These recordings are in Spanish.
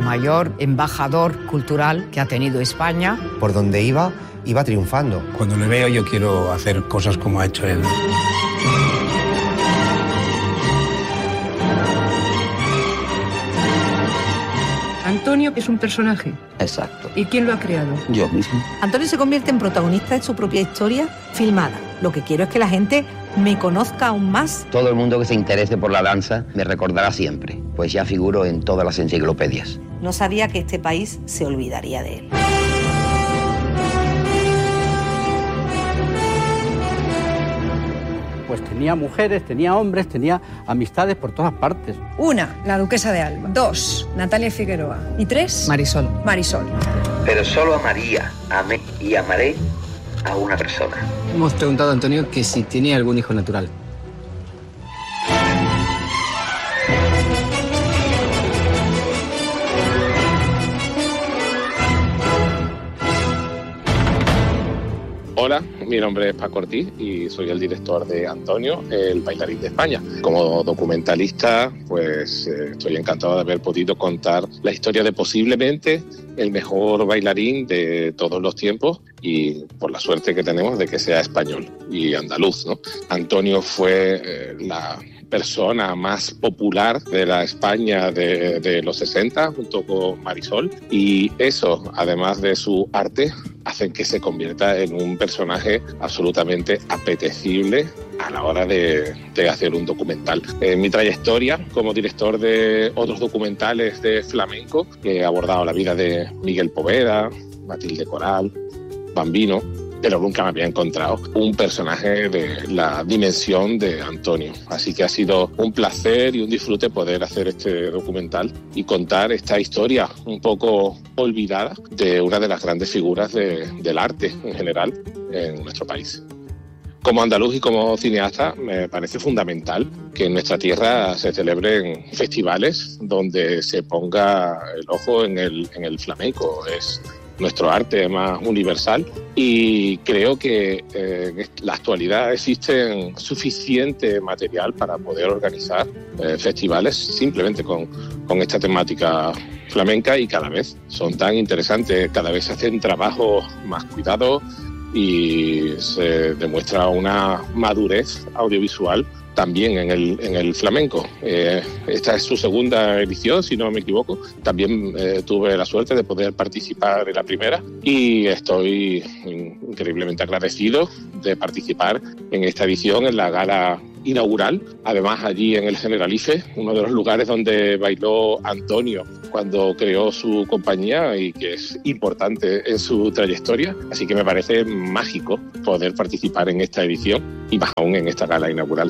mayor embajador cultural que ha tenido España. Por donde iba triunfando. Cuando le veo yo quiero hacer cosas como ha hecho él. Antonio es un personaje. Exacto. ¿Y quién lo ha creado? Yo mismo. Antonio se convierte en protagonista de su propia historia filmada. Lo que quiero es que la gente me conozca aún más. Todo el mundo que se interese por la danza me recordará siempre, pues ya figuro en todas las enciclopedias. No sabía que este país se olvidaría de él. Pues tenía mujeres, tenía hombres, tenía amistades por todas partes. 1, la duquesa de Alba. 2, Natalia Figueroa. Y 3, Marisol. Marisol. Pero solo amaría, amé y amaré a una persona. Hemos preguntado a Antonio que si tiene algún hijo natural. Hola, mi nombre es Paco Ortiz y soy el director de Antonio, el bailarín de España. Como documentalista, pues estoy encantado de haber podido contar la historia de posiblemente el mejor bailarín de todos los tiempos y por la suerte que tenemos de que sea español y andaluz, ¿no? Antonio fue la persona más popular de la España de los 60 junto con Marisol, y eso, además de su arte, hacen que se convierta en un personaje absolutamente apetecible a la hora de hacer un documental. En mi trayectoria como director de otros documentales de flamenco, he abordado la vida de Miguel Poveda, Matilde Coral, Bambino, pero nunca me había encontrado un personaje de la dimensión de Antonio. Así que ha sido un placer y un disfrute poder hacer este documental y contar esta historia un poco olvidada de una de las grandes figuras del arte en general en nuestro país. Como andaluz y como cineasta, me parece fundamental que en nuestra tierra se celebren festivales donde se ponga el ojo en el flamenco. Es nuestro arte más universal y creo que en la actualidad existe suficiente material para poder organizar festivales simplemente con esta temática flamenca, y cada vez son tan interesantes, cada vez se hacen trabajos más cuidados y se demuestra una madurez audiovisual también en el flamenco. Esta es su segunda edición, si no me equivoco. También tuve la suerte de poder participar en la primera y estoy increíblemente agradecido de participar en esta edición, en la gala inaugural. Además, allí en el Generalife, uno de los lugares donde bailó Antonio cuando creó su compañía y que es importante en su trayectoria. Así que me parece mágico poder participar en esta edición y más aún en esta gala inaugural.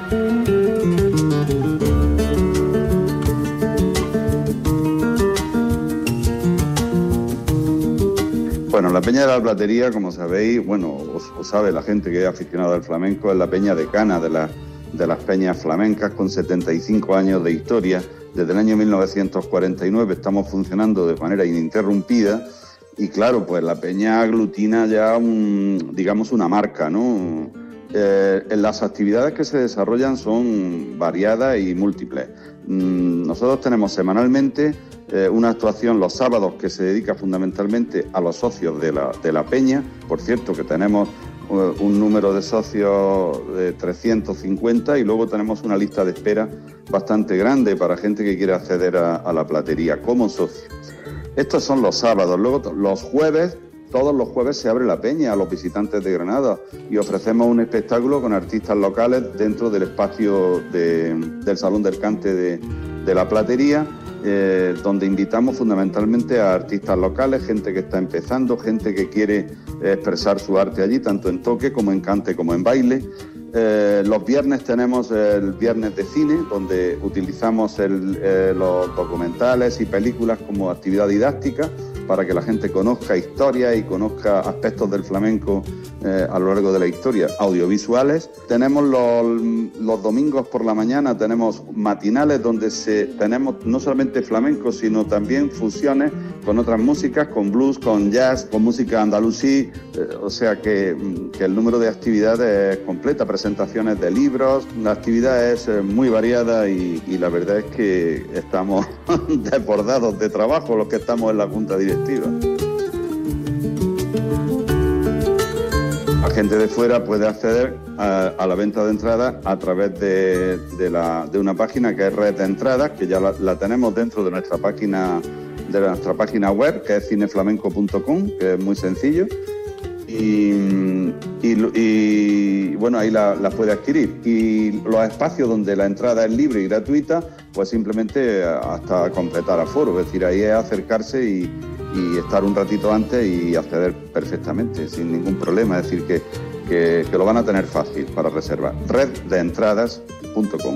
Bueno, la Peña de la Platería, como sabéis, bueno, os sabe la gente que es aficionada al flamenco, es la peña decana de las peñas flamencas, con 75 años de historia. Desde el año 1949 estamos funcionando de manera ininterrumpida y claro, pues la peña aglutina ya digamos una marca, ¿no? Las actividades que se desarrollan son variadas y múltiples. Nosotros tenemos semanalmente una actuación los sábados que se dedica fundamentalmente a los socios de la peña. Por cierto, que tenemos un número de socios de 350 y luego tenemos una lista de espera bastante grande para gente que quiera acceder a la platería como socio. Estos son los sábados. Luego los jueves, todos los jueves se abre la peña a los visitantes de Granada y ofrecemos un espectáculo con artistas locales dentro del espacio del Salón del Cante de la Platería, donde invitamos fundamentalmente a artistas locales, gente que está empezando, gente que quiere expresar su arte allí, tanto en toque como en cante como en baile. Los viernes tenemos el viernes de cine, donde utilizamos los documentales y películas como actividad didáctica para que la gente conozca historia y conozca aspectos del flamenco a lo largo de la historia. Audiovisuales, tenemos los domingos por la mañana, tenemos matinales donde tenemos no solamente flamenco, sino también fusiones con otras músicas, con blues, con jazz, con música andalusí, o sea que el número de actividades es completa, presentaciones de libros, la actividad es muy variada y la verdad es que estamos desbordados de trabajo los que estamos en la junta directiva. La gente de fuera puede acceder a la venta de entradas a través de una página que es Red de Entradas, que ya la tenemos dentro de nuestra página web, que es cineflamenco.com, que es muy sencillo. Y bueno, ahí la puede adquirir. Y los espacios donde la entrada es libre y gratuita, pues simplemente hasta completar aforo. Es decir, ahí es acercarse y estar un ratito antes y acceder perfectamente, sin ningún problema. Es decir, que lo van a tener fácil para reservar. reddeentradas.com.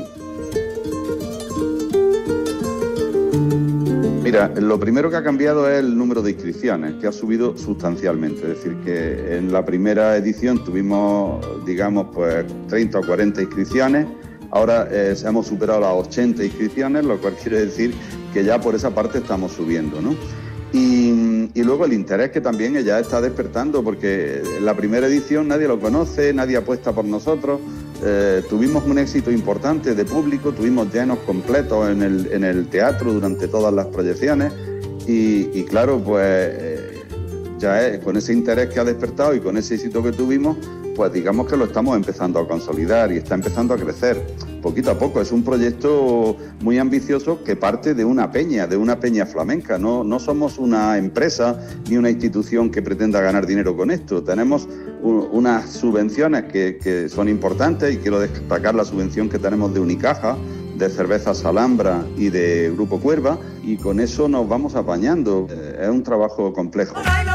Mira, lo primero que ha cambiado es el número de inscripciones, que ha subido sustancialmente. Es decir, que en la primera edición tuvimos, digamos, pues 30 o 40 inscripciones. Ahora hemos superado las 80 inscripciones, lo cual quiere decir que ya por esa parte estamos subiendo, ¿no? Y luego el interés que también ella está despertando, porque en la primera edición nadie lo conoce, nadie apuesta por nosotros. Tuvimos un éxito importante de público, tuvimos llenos completos en el teatro durante todas las proyecciones y claro, pues ya con ese interés que ha despertado y con ese éxito que tuvimos, pues digamos que lo estamos empezando a consolidar y está empezando a crecer poquito a poco. Es un proyecto muy ambicioso que parte de una peña flamenca. No somos una empresa ni una institución que pretenda ganar dinero con esto. Tenemos unas subvenciones que son importantes y quiero destacar la subvención que tenemos de Unicaja, de Cervezas Alhambra y de Grupo Cuerva, y con eso nos vamos apañando. Es un trabajo complejo.